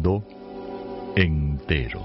mundo entero.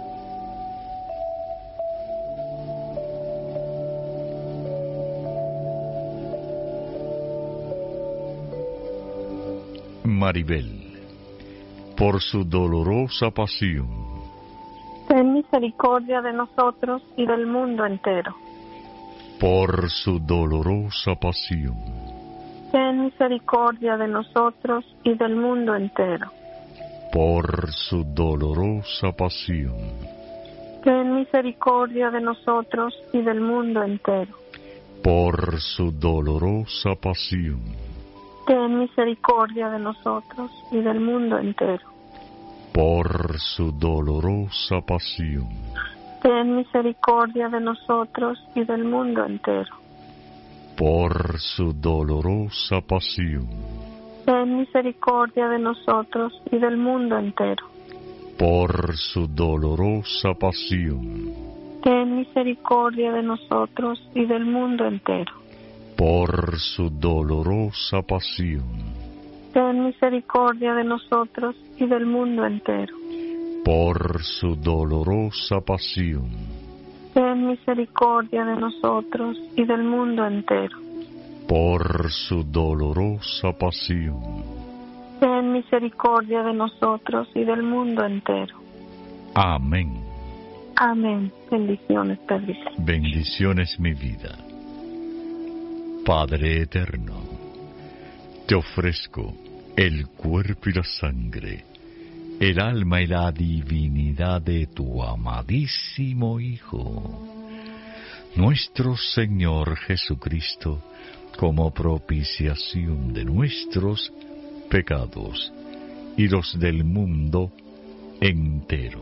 Maribel, por su dolorosa pasión, ten misericordia de nosotros y del mundo entero. por su dolorosa pasión, Ten misericordia de nosotros y del mundo entero. por su dolorosa pasión, Ten misericordia de nosotros y del mundo entero. por su dolorosa pasión, Ten misericordia de nosotros y del mundo entero. por su dolorosa pasión, Ten misericordia de nosotros y del mundo entero. por su dolorosa pasión, Ten misericordia de nosotros y del mundo entero. por su dolorosa pasión, Ten misericordia de nosotros y del mundo entero. por su dolorosa pasión, Ten misericordia de nosotros y del mundo entero. por su dolorosa pasión, Ten misericordia de nosotros y del mundo entero. por su dolorosa pasión. Ten misericordia de nosotros y del mundo entero. Amén. Amén. Bendiciones, Pedrito. Bendiciones, mi vida. Padre eterno, te ofrezco el cuerpo y la sangre, el alma y la divinidad de tu amadísimo Hijo, nuestro Señor Jesucristo, como propiciación de nuestros pecados y los del mundo entero.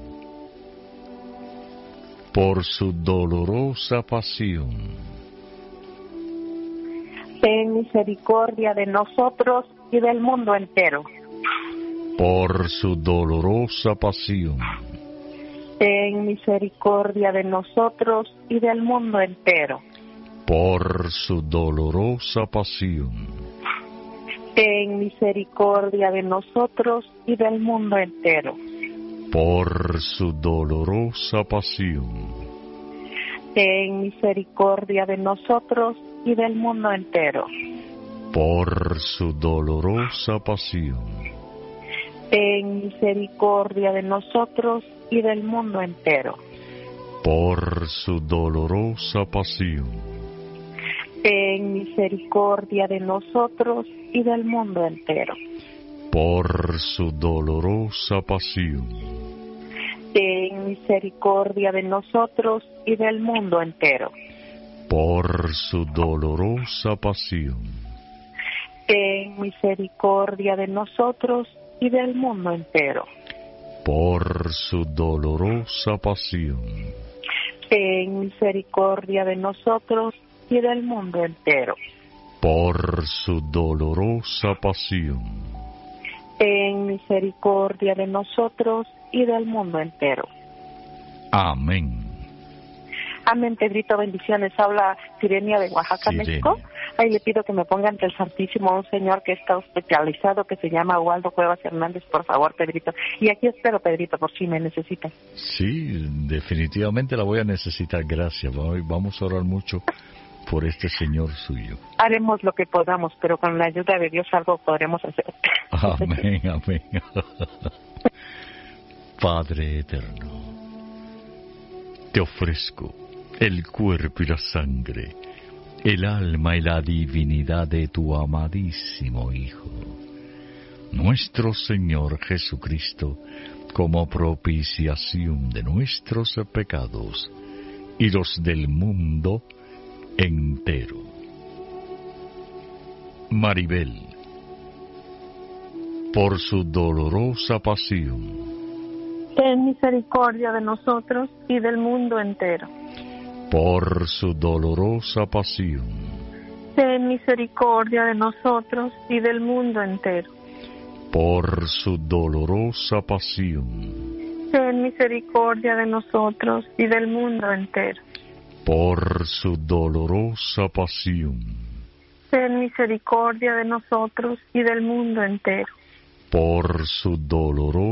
Por su dolorosa pasión, Ten misericordia de nosotros y del mundo entero. por su dolorosa pasión, Ten misericordia de nosotros y del mundo entero. por su dolorosa pasión, Ten misericordia de nosotros y del mundo entero. por su dolorosa pasión, Ten misericordia de nosotros y del mundo entero. por su dolorosa pasión, Ten misericordia de nosotros y del mundo entero. por su dolorosa pasión, Ten misericordia de nosotros y del mundo entero. por su dolorosa pasión, Ten misericordia de nosotros y del mundo entero. por su dolorosa pasión, Ten misericordia de nosotros y del mundo entero. por su dolorosa pasión, Ten misericordia de nosotros y del mundo entero. por su dolorosa pasión, Ten misericordia de nosotros y del mundo entero. amén. Amén, Pedrito, bendiciones. Habla Sirenia de Oaxaca, Sirenia. México. Ahí le pido que me ponga ante el Santísimo a un señor que está hospitalizado, que se llama Waldo Cuevas Hernández, por favor, Pedrito. Y aquí espero, Pedrito, por si me necesitas. Sí, definitivamente la voy a necesitar, gracias. Vamos a orar mucho por este Señor suyo. Haremos lo que podamos, pero con la ayuda de Dios algo podremos hacer. Amén, amén. Padre eterno, te ofrezco el cuerpo y la sangre, el alma y la divinidad de tu amadísimo Hijo, nuestro Señor Jesucristo, como propiciación de nuestros pecados y los del mundo entero. Maribel, por su dolorosa pasión, Ten misericordia de nosotros y del mundo entero. por su dolorosa pasión, Ten misericordia de nosotros y del mundo entero. por su dolorosa pasión, Ten misericordia de nosotros y del mundo entero. por su dolorosa pasión, Ten misericordia de nosotros y del mundo entero. por su dolorosa